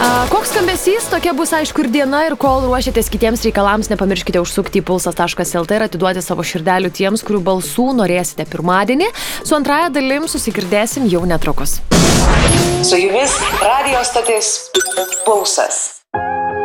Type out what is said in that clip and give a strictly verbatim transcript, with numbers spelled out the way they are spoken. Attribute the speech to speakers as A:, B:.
A: A, koks skambesys, tokia bus aišku ir diena, ir kol ruošiatės kitiems reikalams, nepamirškite užsukti į pulsas taškas lt ir atiduoti savo širdelių tiems, kurių balsų norėsite pirmadienį. Su antraja dalim susigirdėsim jau netrukus.
B: Su jumis radijo stotis Pulsas.